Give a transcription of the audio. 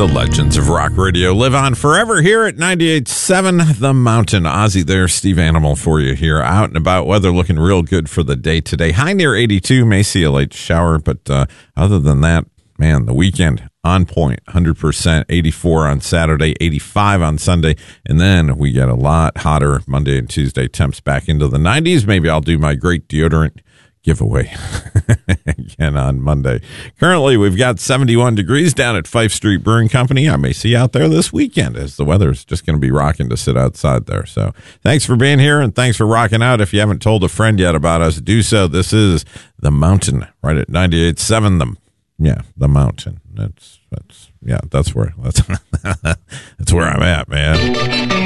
The legends of rock radio live on forever here at 98.7 The Mountain. Ozzy there, Steve Animal for you here. Out and about, weather looking real good for the day today. High near 82, may see a late shower, but other than that, man, the weekend on point, 100%, 84 on Saturday, 85 on Sunday, and then we get a lot hotter Monday and Tuesday, temps back into the 90s. Maybe I'll do my great deodorant giveaway again on Monday. Currently, we've got 71 degrees down at Fife Street Brewing Company. I may see you out there this weekend as the weather's just going to be rocking to sit outside there. So thanks for being here and thanks for rocking out. If you haven't told a friend yet about us, do so. This is The Mountain right at 98.7. The Mountain. That's where I'm at, man.